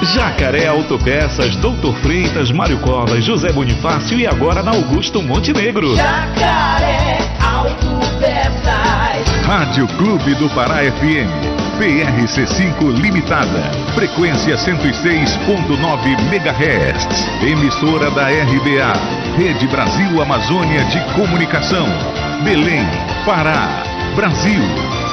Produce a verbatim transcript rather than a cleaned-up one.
Jacaré Autopeças, Doutor Freitas, Mário Covas, José Bonifácio e agora na Augusto Montenegro. Jacaré Autopeças. Rádio Clube do Pará F M, P R C cinco Limitada, frequência cento e seis ponto nove megahertz, emissora da R B A, Rede Brasil Amazônia de Comunicação, Belém, Pará, Brasil.